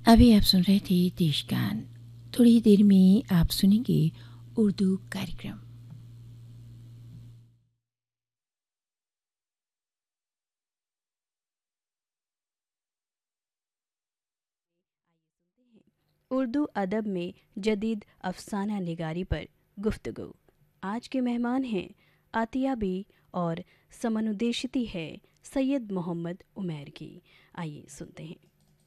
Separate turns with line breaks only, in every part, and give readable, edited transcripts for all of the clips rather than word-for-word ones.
अभी आप सुन रहे थे देशगान। थोड़ी ही देर में आप सुनेंगे उर्दू कार्यक्रम।
उर्दू अदब में जदीद अफसाना निगारी पर गुफ्तगू। आज के मेहमान हैं आतिया बी और समनुदेशिती है सैयद मोहम्मद उमैर की। आइए सुनते हैं।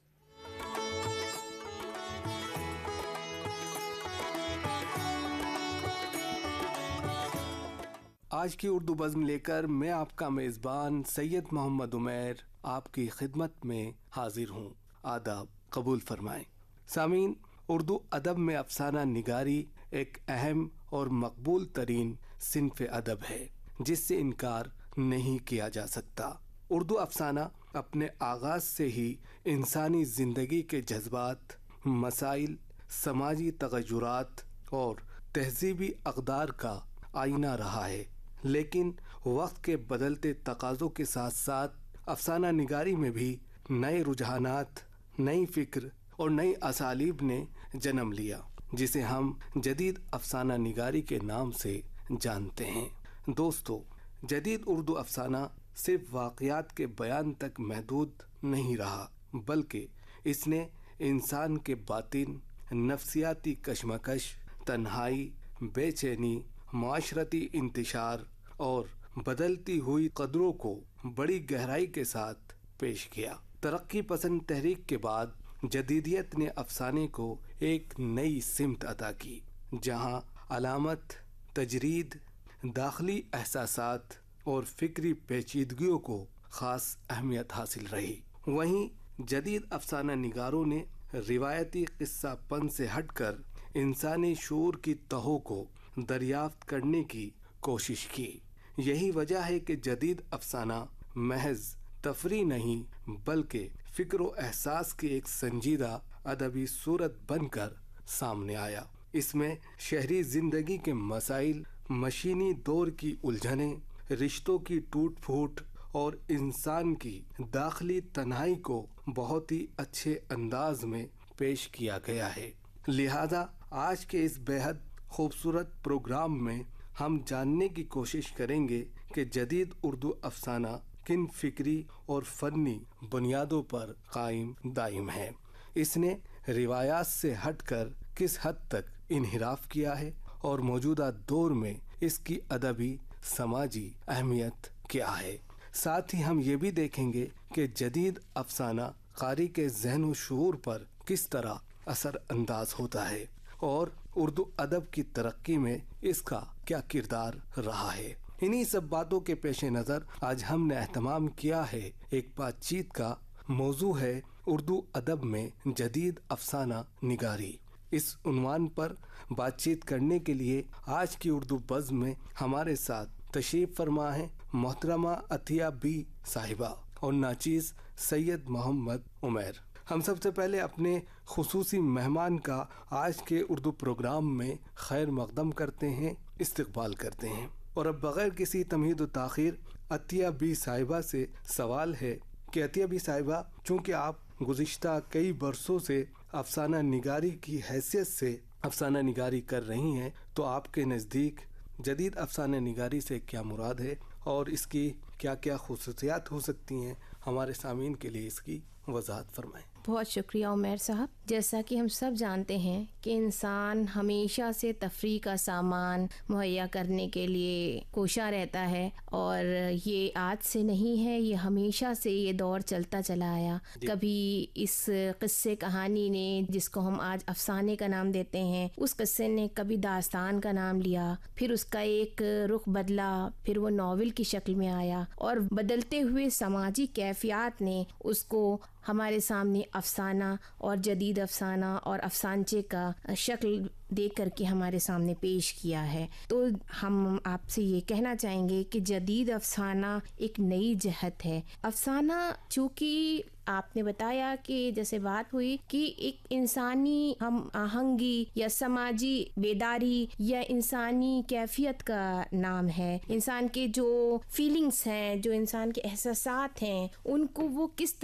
आज की उर्दू बज़्म लेकर मैं आपका मेज़बान सैयद मोहम्मद उमैर आपकी खिदमत में हाजिर हूँ। आदाब कबूल फरमाएँ। सामीन, उर्दू अदब में अफसाना निगारी एक अहम और मकबूल तरीन सिन्फ़ अदब है जिससे इनकार नहीं किया जा सकता। उर्दू अफसाना अपने आगाज़ से ही इंसानी ज़िंदगी के जज्बात, मसाइल, समाजी तगय्युरात और तहज़ीबी अक़दार का आईना रहा है। लेकिन वक्त के बदलते तकाज़ों के साथ साथ अफसाना निगारी में भी नए रुझानात, नई फ़िक्र और नई असालीब ने जन्म लिया जिसे हम जदीद अफसाना निगारी के नाम से जानते हैं। दोस्तों, जदीद उर्दू अफसाना सिर्फ वाक़यात के बयान तक महदूद नहीं रहा, बल्कि इसने इंसान के बातिन, नफ्सियाती कशमकश, तन्हाई, बेचैनी, माशरती इंतशार और बदलती हुई कदरों को बड़ी गहराई के साथ पेश किया। तरक्की पसंद तहरीक के बाद जदीदियत ने अफसाने को एक नई सिमत अता की, जहां अलामत, तजरीद, दाखिली एहसासात और फिक्री पेचीदगियों को ख़ास अहमियत हासिल रही। वहीं जदीद अफसाना निगारों ने रिवायती किस्सापन से हटकर इंसानी शूर की तहों को दरियाफ्त करने की कोशिश की। यही वजह है कि जदीद अफसाना महज तफरी नहीं बल्कि फ़िक्र व एहसास की एक संजीदा अदबी सूरत बनकर सामने आया। इसमें शहरी ज़िंदगी के मसाइल, मशीनी दौर की उलझनें, रिश्तों की टूट फूट और इंसान की दाखिली तन्हाई को बहुत ही अच्छे अंदाज में पेश किया गया है। लिहाजा आज के इस बेहद खूबसूरत प्रोग्राम में हम जानने की कोशिश करेंगे कि जदीद उर्दू अफसाना किन फ़िक्री और फ़नी बुनियादों पर कायम दायम है। इसने रिवायात से हटकर किस हद तक इन्हिराफ किया है और मौजूदा दौर में इसकी अदबी समाजी अहमियत क्या है। साथ ही हम ये भी देखेंगे कि जदीद अफसाना कारी के ज़हन व शऊर पर किस तरह असर अंदाज होता है और उर्दू अदब की तरक्की में इसका क्या किरदार रहा है। इन्हीं सब बातों के पेश नज़र आज हमने एहतमाम किया है एक बातचीत का। मौजू है उर्दू अदब में जदीद अफसाना निगारी। इस उन्वान पर बातचीत करने के लिए आज की उर्दू बज़्म में हमारे साथ तशरीफ़ फरमा है मोहतरमा अतिया बी साहिबा और नाचीज़ सैयद मोहम्मद उमैर। हम सबसे पहले अपने खुसूसी मेहमान का आज के उर्दू प्रोग्राम में खैर मक़दम करते हैं, इस्तक़बाल करते हैं। और अब बग़ैर किसी तमहीद व ताख़ीर अतिया बी साहिबा से सवाल है कि अतिया बी साहिबा, चूँकि आप गुज़िश्ता कई बरसों से अफसाना निगारी की हैसियत से अफसाना निगारी कर रही हैं, तो आपके नज़दीक जदीद अफसाना निगारी से क्या मुराद है और इसकी क्या क्या खुसूसियात हो सकती हैं, हमारे सामीन के लिए इसकी वज़ाहत फरमाएँ।
बहुत शुक्रिया उमैर साहब। जैसा कि हम सब जानते हैं कि इंसान हमेशा से तफरी का सामान मुहैया करने के लिए कोशा रहता है और ये आज से नहीं है, ये हमेशा से ये दौर चलता चला आया। कभी इस किस्से कहानी ने, जिसको हम आज अफसाने का नाम देते हैं, उस किस्से ने कभी दास्तान का नाम लिया, फिर उसका एक रुख बदला, फिर वो नावल की शक्ल में आया और बदलते हुए समाजी कैफियत ने उसको हमारे सामने अफसाना और जदीद अफसाना और अफसानचे का शक्ल देख करके हमारे सामने पेश किया है। तो हम आपसे ये कहना चाहेंगे कि जदीद अफसाना एक नई जहत है। अफसाना चूँकि आपने बताया कि जैसे बात हुई कि एक इंसानी हम आहंगी या समाजी बेदारी या इंसानी कैफियत का नाम है। इंसान के जो फीलिंग्स हैं, जो इंसान के एहसासात हैं, उनको वो किस